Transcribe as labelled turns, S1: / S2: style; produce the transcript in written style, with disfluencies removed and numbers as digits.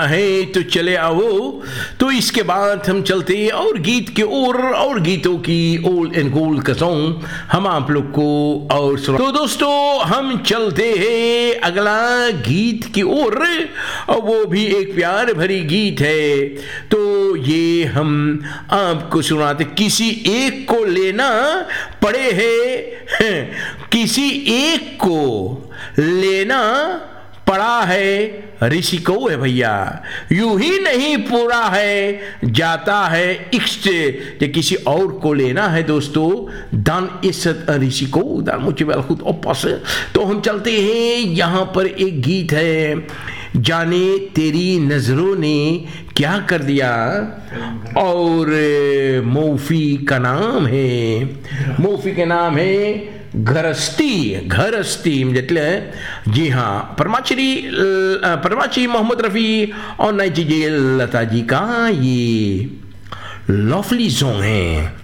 S1: है तो चले आओ। तो इसके बाद हम चलते हैं और गीत के और गीतों की ओल्ड एंड गोल्ड का सॉन्ग हम आप लोग को और तो दोस्तों हम चलते हैं अगला गीत की ओर और वो भी एक प्यार भरी गीत है। तो ये हम आपको सुनाते, किसी एक को लेना पड़े है, किसी एक को लेना पड़ा है ऋषि को है भैया, यूं ही नहीं पूरा है जाता है इश्क, किसी और को लेना है दोस्तों दान इस ऋषि को दान मुझे वेल खुद ओपस। तो हम चलते हैं, यहाँ पर एक गीत है, जाने तेरी नजरों ने क्या कर दिया, और मौफी का नाम है, मौफी का नाम है घरस्ती मतलब जी हाँ परमाची मोहम्मद रफ़ी और नाइटिंगेल लता जी का ये लवली सॉन्ग है।